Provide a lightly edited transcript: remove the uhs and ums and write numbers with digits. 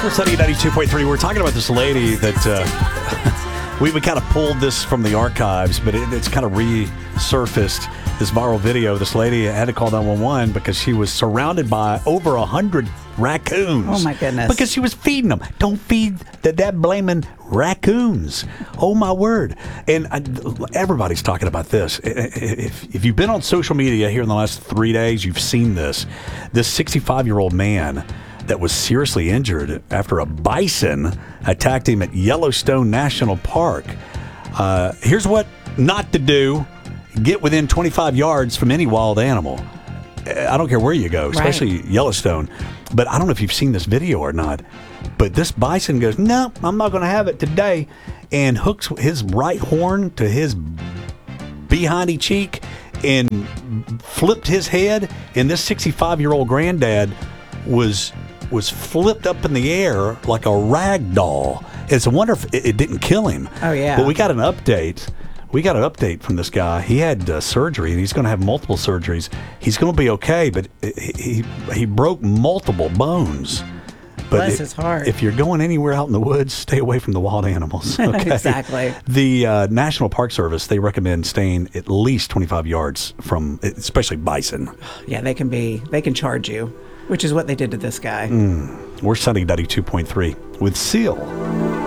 for Sunny 92.3. We're talking about this lady that we kind of pulled this from the archives, but it's kind of resurfaced, this viral video. This lady had to call 911 because she was surrounded by over 100 raccoons. Oh, my goodness. Because she was feeding them. Don't feed that blaming raccoons. Oh, my word. And everybody's talking about this. If you've been on social media here in the last 3 days, you've seen this. This 65-year-old man that was seriously injured after a bison attacked him at Yellowstone National Park. Here's what not to do. Get within 25 yards from any wild animal. I don't care where you go, especially Yellowstone. But I don't know if you've seen this video or not. But this bison goes, no, I'm not going to have it today, and hooks his right horn to his behindy cheek and flipped his head. And this 65-year-old granddad was flipped up in the air like a rag doll. It's a wonder if it didn't kill him. Oh, yeah. But we got an update. We got an update from this guy. He had surgery, and he's going to have multiple surgeries. He's going to be okay, but he broke multiple bones. But Bless his heart. If you're going anywhere out in the woods, stay away from the wild animals. Okay? Exactly. The National Park Service, they recommend staying at least 25 yards from, especially bison. Yeah, they can charge you, which is what they did to this guy. We're Sunny 92.3 with Seal.